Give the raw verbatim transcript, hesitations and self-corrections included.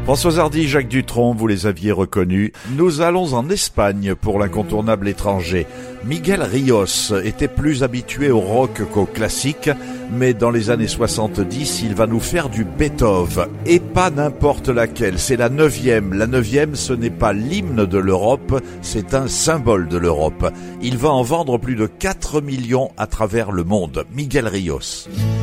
Françoise Hardy, Jacques Dutronc, vous les aviez reconnus. Nous allons en Espagne pour l'incontournable étranger. Miguel Ríos était plus habitué au rock qu'au classique, mais dans les années soixante-dix, il va nous faire du Beethoven. Et pas n'importe laquelle, c'est la neuvième. La neuvième, ce n'est pas l'hymne de l'Europe, c'est un symbole de l'Europe. Il va en vendre plus de quatre millions à travers le monde. Miguel Ríos.